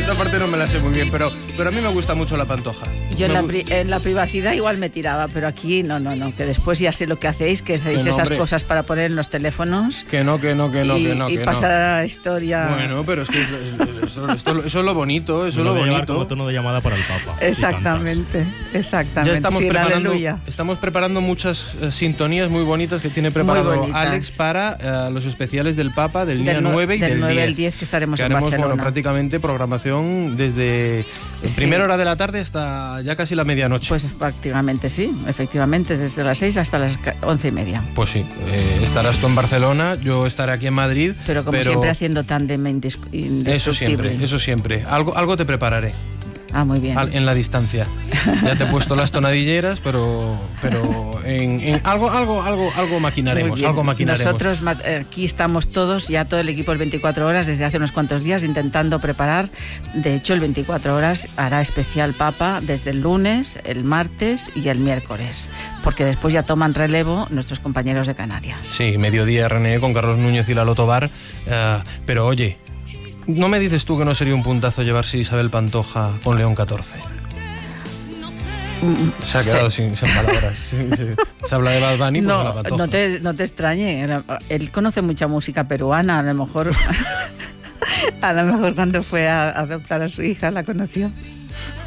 esta parte no me la sé muy bien, pero a mí me gusta mucho la Pantoja. Yo en la privacidad igual me tiraba, pero aquí no, que después ya sé lo que hacéis esas hombre, cosas para poner en los teléfonos. Que no. Y pasar a la historia. Bueno, pero es que eso es lo bonito, eso es lo bonito. Como tono de llamada para el Papa. Exactamente. Ya estamos preparando muchas sintonías muy bonitas que tiene preparado Alex para los especiales del Papa, del día 9 y del 10. 10 que estaremos en Barcelona. Bueno, prácticamente programación desde primera hora de la tarde hasta ya casi la medianoche. Pues prácticamente sí, efectivamente, desde las 6 hasta las 11:30. Pues sí, estarás tú en Barcelona, yo estaré aquí en Madrid. Pero siempre haciendo tándem indestructible. Eso siempre. Algo te prepararé. Ah, muy bien. En la distancia. Ya te he puesto las tonadilleras, pero en algo maquinaremos. Nosotros aquí estamos todos, ya todo el equipo del 24 horas, desde hace unos cuantos días, intentando preparar. De hecho, el 24 horas hará especial Papa desde el lunes, el martes y el miércoles, porque después ya toman relevo nuestros compañeros de Canarias. Sí, mediodía René con Carlos Núñez y Lalo Tobar. Pero oye, ¿no me dices tú que no sería un puntazo llevarse Isabel Pantoja con León XIV? Se ha quedado sin palabras. Sí. Se habla de Bad Bunny, pues la Pantoja. No te extrañe. Él conoce mucha música peruana. A lo mejor cuando fue a adoptar a su hija la conoció.